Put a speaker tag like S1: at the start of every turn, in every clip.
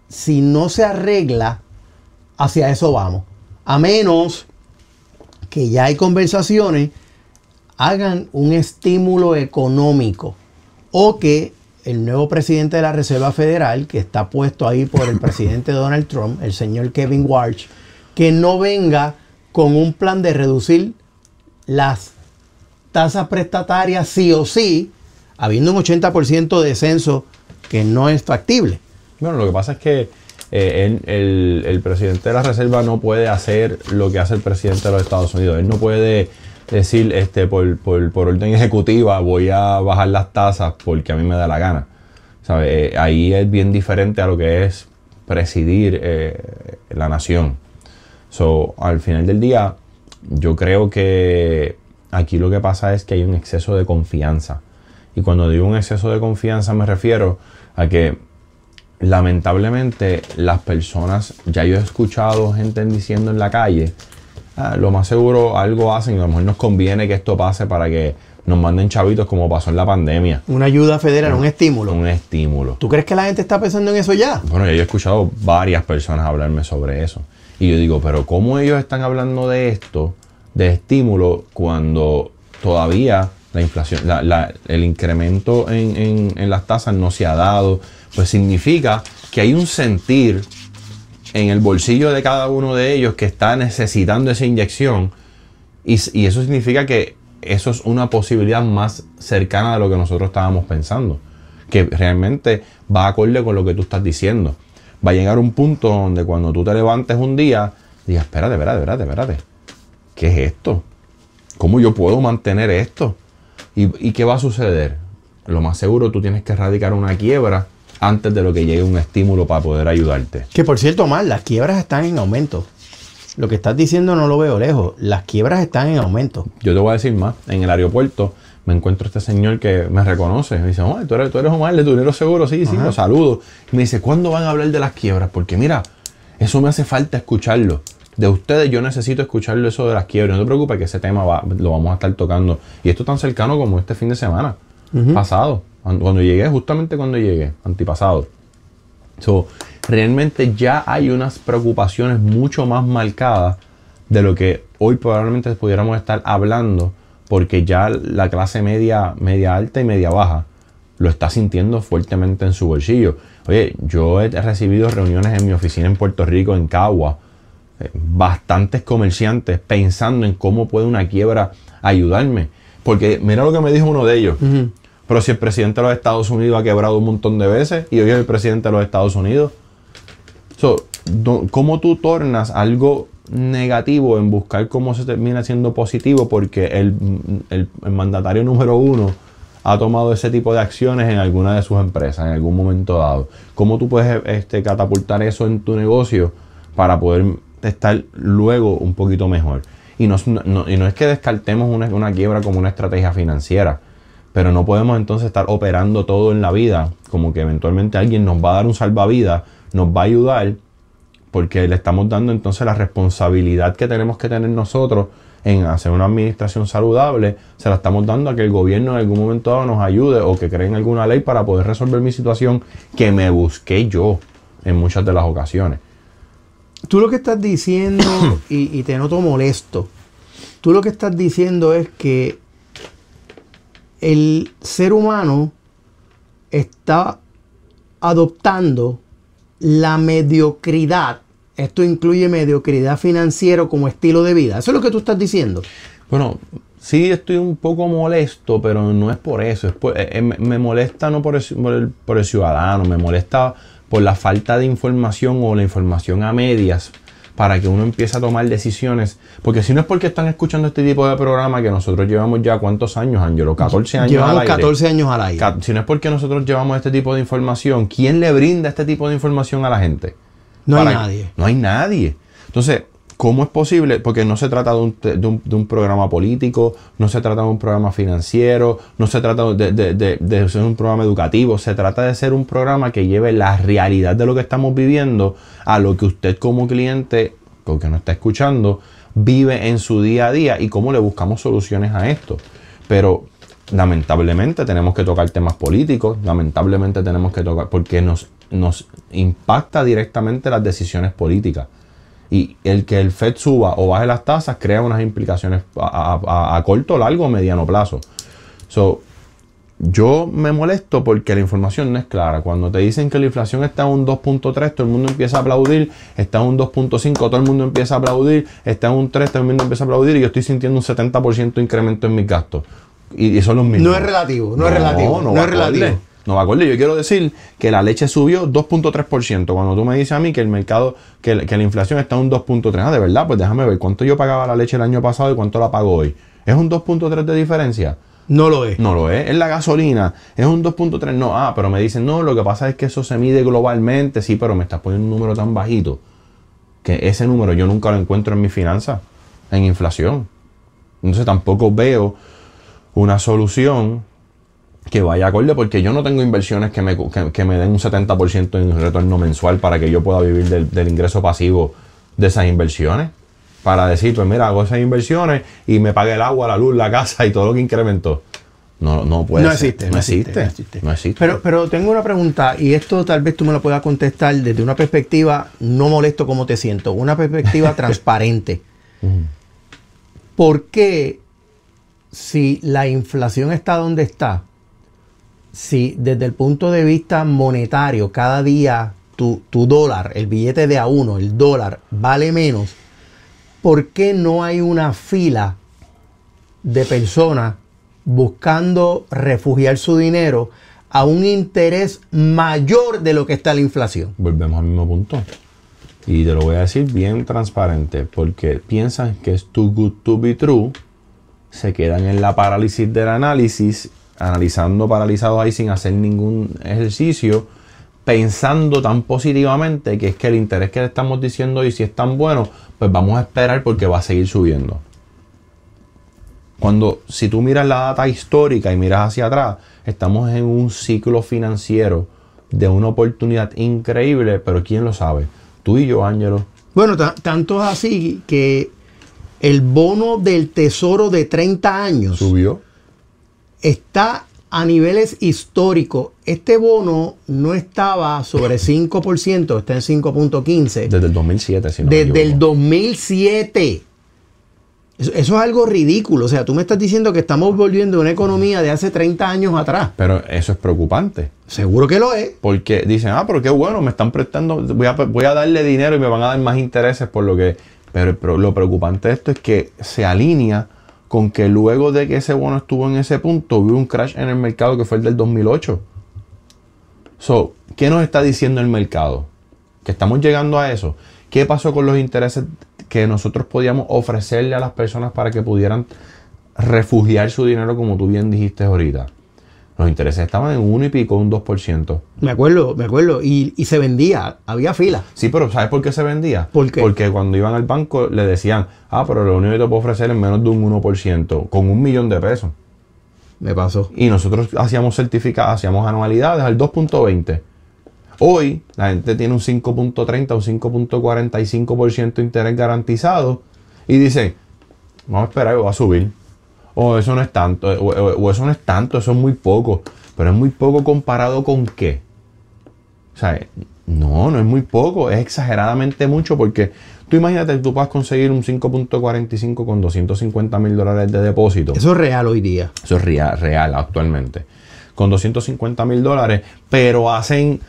S1: si no se arregla, hacia eso vamos. A menos que ya hay conversaciones, hagan un estímulo económico o que el nuevo presidente de la Reserva Federal, que está puesto ahí por el presidente Donald Trump, el señor Kevin Warsh, que no venga con un plan de reducir las tasas prestatarias sí o sí, habiendo un 80% de descenso que no es factible.
S2: Bueno, lo que pasa es que el presidente de la Reserva no puede hacer lo que hace el presidente de los Estados Unidos. Él no puede decir, por orden ejecutiva voy a bajar las tasas porque a mí me da la gana. ¿Sabe? Ahí es bien diferente a lo que es presidir la nación. Al final del día, yo creo que aquí lo que pasa es que hay un exceso de confianza. Y cuando digo un exceso de confianza me refiero a que lamentablemente las personas, ya yo he escuchado gente diciendo en la calle, lo más seguro algo hacen y a lo mejor nos conviene que esto pase para que nos manden chavitos como pasó en la pandemia.
S1: Una ayuda federal, un estímulo.
S2: Un estímulo.
S1: ¿Tú crees que la gente está pensando en eso ya?
S2: Bueno, yo he escuchado varias personas hablarme sobre eso. Y yo digo, pero ¿cómo ellos están hablando de esto, de estímulo, cuando todavía la inflación, el incremento en las tasas no se ha dado? Pues significa que hay un sentir en el bolsillo de cada uno de ellos que está necesitando esa inyección y eso significa que eso es una posibilidad más cercana de lo que nosotros estábamos pensando, que realmente va acorde con lo que tú estás diciendo. Va a llegar un punto donde cuando tú te levantes un día digas, espérate, ¿qué es esto? ¿Cómo yo puedo mantener esto? ¿Y qué va a suceder? Lo más seguro tú tienes que erradicar una quiebra antes de lo que llegue un estímulo para poder ayudarte.
S1: Que por cierto, Omar, las quiebras están en aumento. Lo que estás diciendo no lo veo lejos. Las quiebras están en aumento.
S2: Yo te voy a decir más. En el aeropuerto me encuentro este señor que me reconoce. Me dice, Omar, tú eres Omar de Tunero Seguro. Sí,
S1: Ajá.
S2: lo saludo. Y me dice, ¿cuándo van a hablar de las quiebras? Porque mira, eso me hace falta escucharlo. De ustedes yo necesito escucharlo eso de las quiebras. No te preocupes que ese tema lo vamos a estar tocando. Y esto tan cercano como este fin de semana pasado. Justamente cuando llegué, antipasado. Realmente ya hay unas preocupaciones mucho más marcadas de lo que hoy probablemente pudiéramos estar hablando, porque ya la clase media alta y media baja lo está sintiendo fuertemente en su bolsillo. Oye, yo he recibido reuniones en mi oficina en Puerto Rico, en Cagua, bastantes comerciantes pensando en cómo puede una quiebra ayudarme. Porque mira lo que me dijo uno de ellos. Pero si el presidente de los Estados Unidos ha quebrado un montón de veces y hoy es el presidente de los Estados Unidos. ¿Cómo tú tornas algo negativo en buscar cómo se termina siendo positivo? Porque el mandatario número uno ha tomado ese tipo de acciones en alguna de sus empresas en algún momento dado. ¿Cómo tú puedes catapultar eso en tu negocio para poder estar luego un poquito mejor? Y no es que descartemos una quiebra como una estrategia financiera, pero no podemos entonces estar operando todo en la vida como que eventualmente alguien nos va a dar un salvavidas, nos va a ayudar, porque le estamos dando entonces la responsabilidad que tenemos que tener nosotros en hacer una administración saludable, se la estamos dando a que el gobierno en algún momento dado nos ayude o que creen alguna ley para poder resolver mi situación que me busqué yo en muchas de las ocasiones.
S1: Tú lo que estás diciendo, y te noto molesto, tú lo que estás diciendo es que el ser humano está adoptando la mediocridad. Esto incluye mediocridad financiera como estilo de vida. ¿Eso es lo que tú estás diciendo?
S2: Bueno, sí estoy un poco molesto, pero no es por eso. Me molesta no por el ciudadano, me molesta por la falta de información o la información a medias para que uno empiece a tomar decisiones. Porque si no es porque están escuchando este tipo de programa que nosotros llevamos ya ¿cuántos años, Ángelo? 14 años
S1: llevamos
S2: al aire.
S1: 14 años al aire.
S2: Si no es porque nosotros llevamos este tipo de información, ¿quién le brinda este tipo de información a la gente?
S1: No hay nadie.
S2: No hay nadie. Entonces, ¿cómo es posible? Porque no se trata de un programa político, no se trata de un programa financiero, no se trata de ser un programa educativo, se trata de ser un programa que lleve la realidad de lo que estamos viviendo a lo que usted como cliente, que nos está escuchando, vive en su día a día y cómo le buscamos soluciones a esto. Pero lamentablemente tenemos que tocar temas políticos, lamentablemente tenemos que tocar, porque nos impacta directamente las decisiones políticas. Y el que el Fed suba o baje las tasas crea unas implicaciones a corto, largo o mediano plazo. So, yo me molesto porque la información no es clara. Cuando te dicen que la inflación está en un 2.3, todo el mundo empieza a aplaudir. Está en un 2.5, todo el mundo empieza a aplaudir. Está en un 3, todo el mundo empieza a aplaudir. Y yo estoy sintiendo un 70% de incremento en mis gastos. Y son los mismos.
S1: No es relativo, no es relativo.
S2: No es relativo. No me acuerdo. Yo quiero decir que la leche subió 2.3%. Cuando tú me dices a mí que el mercado, que la inflación está en un 2.3. Ah, de verdad, pues déjame ver cuánto yo pagaba la leche el año pasado y cuánto la pago hoy. ¿Es un 2.3 de diferencia?
S1: No lo es.
S2: No lo es. Es la gasolina. Es un 2.3. No, pero me dicen, no, lo que pasa es que eso se mide globalmente. Sí, pero me estás poniendo un número tan bajito que ese número yo nunca lo encuentro en mi finanza, en inflación. Entonces tampoco veo una solución que vaya acorde, porque yo no tengo inversiones que me den un 70% en retorno mensual para que yo pueda vivir del ingreso pasivo de esas inversiones. Para decir, pues mira, hago esas inversiones y me pague el agua, la luz, la casa y todo lo que incrementó. No puede ser. No existe.
S1: Pero tengo una pregunta, y esto tal vez tú me lo puedas contestar desde una perspectiva, no molesto como te siento, una perspectiva transparente. ¿Por qué, si la inflación está donde está, si desde el punto de vista monetario cada día tu dólar, el billete de A1, el dólar, vale menos, ¿por qué no hay una fila de personas buscando refugiar su dinero a un interés mayor de lo que está la inflación?
S2: Volvemos al mismo punto. Y te lo voy a decir bien transparente, porque piensan que es too good to be true, se quedan en la parálisis del análisis, analizando paralizados ahí sin hacer ningún ejercicio, pensando tan positivamente que es que el interés que le estamos diciendo y si es tan bueno, pues vamos a esperar porque va a seguir subiendo. Si tú miras la data histórica y miras hacia atrás, estamos en un ciclo financiero de una oportunidad increíble, pero ¿quién lo sabe? Tú y yo, Ángelo.
S1: Bueno, tanto es así que el bono del tesoro de 30 años
S2: subió.
S1: Está a niveles históricos. Este bono no estaba sobre 5%, está en 5.15.
S2: Desde el 2007, si no
S1: Desde el 2007. Eso es algo ridículo. O sea, tú me estás diciendo que estamos volviendo a una economía de hace 30 años atrás.
S2: Pero eso es preocupante.
S1: Seguro que lo es.
S2: Porque dicen, pero qué bueno, me están prestando, voy a darle dinero y me van a dar más intereses por lo que... Pero lo preocupante de esto es que se alinea con que luego de que ese bono estuvo en ese punto, hubo un crash en el mercado que fue el del 2008. ¿Qué nos está diciendo el mercado? Que estamos llegando a eso. ¿Qué pasó con los intereses que nosotros podíamos ofrecerle a las personas para que pudieran refugiar su dinero, como tú bien dijiste ahorita? Los intereses estaban en 1 y pico, un 2%.
S1: Me acuerdo. Y se vendía, había fila.
S2: Sí, pero ¿sabes por qué se vendía?
S1: ¿Por qué?
S2: Porque cuando iban al banco le decían, pero lo único que te puedo ofrecer es menos de un 1%, con $1,000,000.
S1: Me pasó.
S2: Y nosotros hacíamos anualidades al 2.20. Hoy la gente tiene un 5.30 o 5.45% de interés garantizado y dice, vamos a esperar, va a subir. O eso no es tanto, o eso no es tanto, eso es muy poco. Pero es muy poco comparado con qué. O sea, no es muy poco, es exageradamente mucho, porque tú imagínate que tú puedas conseguir un 5.45 con $250,000 de depósito.
S1: Eso es real hoy día.
S2: Eso es real actualmente. Con $250,000, pero hacen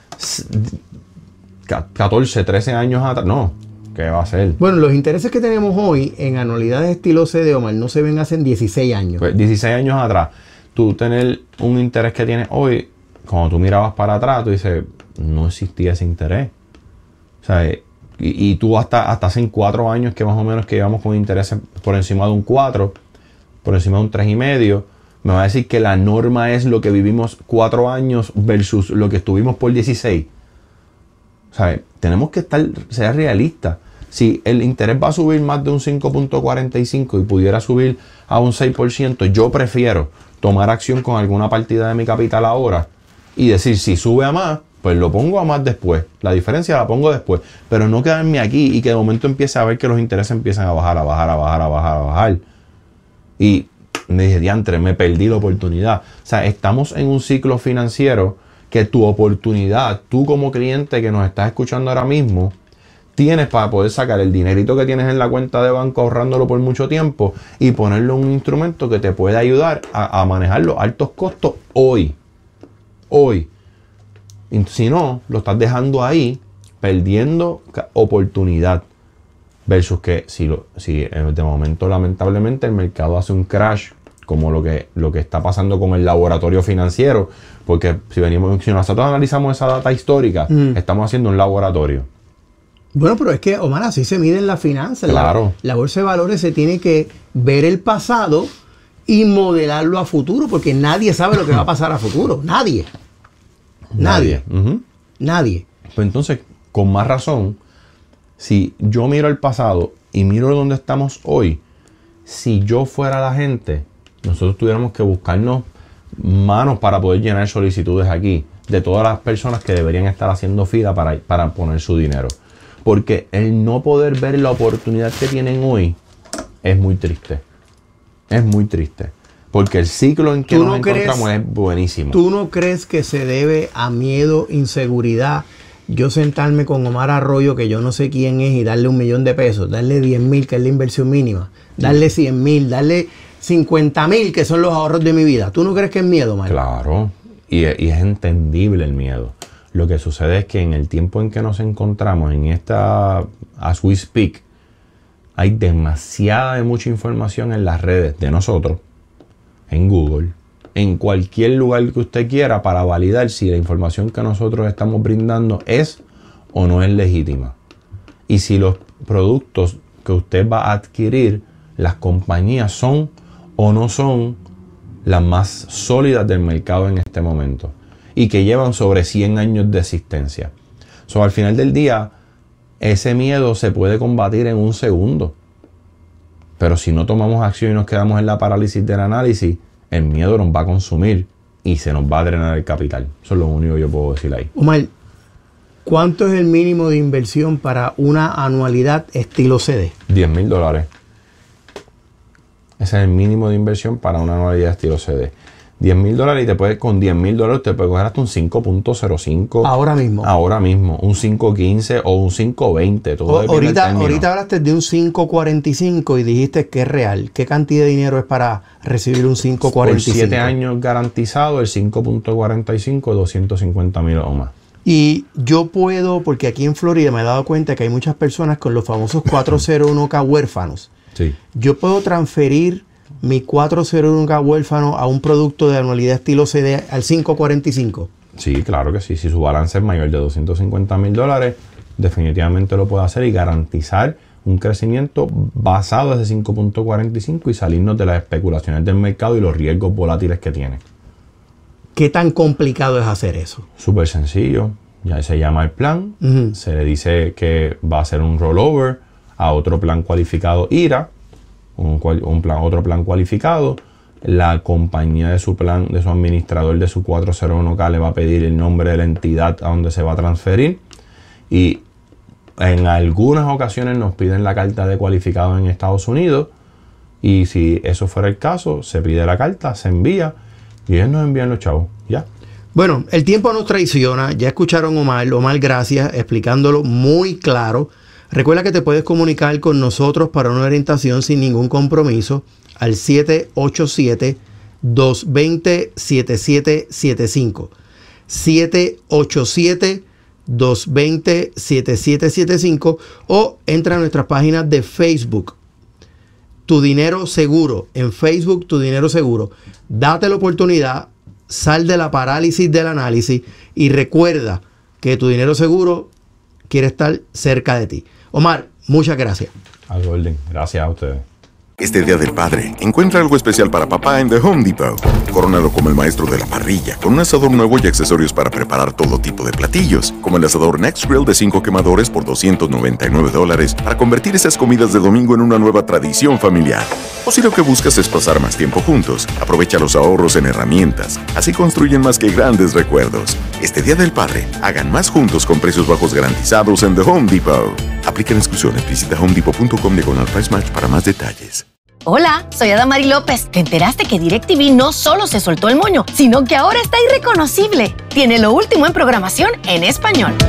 S2: 14, 13 años atrás. No, ¿qué va a ser?
S1: Bueno, los intereses que tenemos hoy en anualidades estilo CD, Omar, no se ven hace 16 años.
S2: Pues 16 años atrás, tú tener un interés que tienes hoy, cuando tú mirabas para atrás, tú dices, no existía ese interés. O sea, y tú hasta hace 4 años que más o menos que llevamos con intereses por encima de un 4, por encima de un 3,5, me va a decir que la norma es lo que vivimos 4 años versus lo que estuvimos por 16. O sea, tenemos que ser realistas. Si el interés va a subir más de un 5.45 y pudiera subir a un 6%, yo prefiero tomar acción con alguna partida de mi capital ahora y decir, si sube a más, pues lo pongo a más después. La diferencia la pongo después. Pero no quedarme aquí y que de momento empiece a ver que los intereses empiezan a bajar. Y me dije, diantre, me perdí la oportunidad. O sea, estamos en un ciclo financiero que tu oportunidad, tú como cliente que nos estás escuchando ahora mismo, tienes para poder sacar el dinerito que tienes en la cuenta de banco ahorrándolo por mucho tiempo y ponerlo en un instrumento que te puede ayudar a manejar los altos costos hoy. Y si no, lo estás dejando ahí perdiendo oportunidad. Versus que si de momento lamentablemente el mercado hace un crash, como lo que está pasando con el laboratorio financiero, porque si nosotros analizamos esa data histórica, estamos haciendo un laboratorio.
S1: Bueno, pero es que, Omar, así se miden las finanzas.
S2: Claro.
S1: La bolsa de valores se tiene que ver el pasado y modelarlo a futuro, porque nadie sabe lo que va a pasar a futuro. Nadie. Nadie.
S2: Pues entonces, con más razón, si yo miro el pasado y miro dónde estamos hoy, si yo fuera la gente, nosotros tuviéramos que buscarnos manos para poder llenar solicitudes aquí de todas las personas que deberían estar haciendo fila para poner su dinero. Porque el no poder ver la oportunidad que tienen hoy es muy triste. Es muy triste. Porque el ciclo en que nos encontramos es buenísimo.
S1: ¿Tú no crees que se debe a miedo, inseguridad? Yo sentarme con Omar Arroyo, que yo no sé quién es, y darle $1 millón de pesos, darle 10,000, que es la inversión mínima, darle 100,000, darle 50,000, que son los ahorros de mi vida. ¿Tú no crees que es miedo, Omar?
S2: Claro. Y es entendible el miedo. Lo que sucede es que en el tiempo en que nos encontramos, en esta, as we speak, hay demasiada mucha información en las redes de nosotros, en Google, en cualquier lugar que usted quiera para validar si la información que nosotros estamos brindando es o no es legítima. Y si los productos que usted va a adquirir, las compañías son o no son las más sólidas del mercado en este momento. Y que llevan sobre 100 años de existencia. Al final del día, ese miedo se puede combatir en un segundo. Pero si no tomamos acción y nos quedamos en la parálisis del análisis, el miedo nos va a consumir y se nos va a drenar el capital. Eso es lo único que yo puedo decir ahí.
S1: Omar, ¿cuánto es el mínimo de inversión para una anualidad estilo CD?
S2: $10,000. Ese es el mínimo de inversión para una anualidad estilo CD. $10,000 y te puedes, con $10,000 te puedes coger hasta un 5.05.
S1: Ahora mismo.
S2: Ahora mismo. Un 5.15 o un 5.20. Todo
S1: ahorita hablaste de un 5.45 y dijiste que es real. ¿Qué cantidad de dinero es para recibir un 5.45?
S2: Por 7 años garantizado, el 5.45, 250,000 o más.
S1: Y yo puedo, porque aquí en Florida me he dado cuenta que hay muchas personas con los famosos 401k huérfanos.
S2: Sí.
S1: Yo puedo transferir mi 401k huérfano a un producto de anualidad estilo CD al 5.45.
S2: Sí, claro que sí. Si su balance es mayor de $250,000, definitivamente lo puede hacer y garantizar un crecimiento basado en ese 5.45 y salirnos de las especulaciones del mercado y los riesgos volátiles que tiene.
S1: ¿Qué tan complicado es hacer eso?
S2: Súper sencillo. Ya se llama el plan. Se le dice que va a ser un rollover a otro plan cualificado IRA. Otro plan cualificado. La compañía de su plan, de su administrador de su 401k le va a pedir el nombre de la entidad a donde se va a transferir. Y en algunas ocasiones nos piden la carta de cualificado en Estados Unidos. Y si eso fuera el caso, se pide la carta, se envía y ellos nos envían los chavos. Ya.
S1: Bueno, el tiempo nos traiciona. Ya escucharon a Omar. Omar, gracias, explicándolo muy claro. Recuerda que te puedes comunicar con nosotros para una orientación sin ningún compromiso al 787-220-7775. 787-220-7775 o entra a nuestras páginas de Facebook. Tu Dinero Seguro. En Facebook, Tu Dinero Seguro. Date la oportunidad, sal de la parálisis del análisis y recuerda que Tu Dinero Seguro quiere estar cerca de ti. Omar, muchas gracias.
S2: Al orden. Gracias a ustedes.
S3: Este Día del Padre, encuentra algo especial para papá en The Home Depot. Corónalo como el maestro de la parrilla, con un asador nuevo y accesorios para preparar todo tipo de platillos, como el asador Next Grill de 5 quemadores por $299 para convertir esas comidas de domingo en una nueva tradición familiar. O si lo que buscas es pasar más tiempo juntos, aprovecha los ahorros en herramientas. Así construyen más que grandes recuerdos. Este Día del Padre, hagan más juntos con precios bajos garantizados en The Home Depot. Aplican exclusiones. Visita homedepot.com/price match para más detalles.
S4: Hola, soy Adamari López. ¿Te enteraste que DirecTV no solo se soltó el moño, sino que ahora está irreconocible? Tiene lo último en programación en español.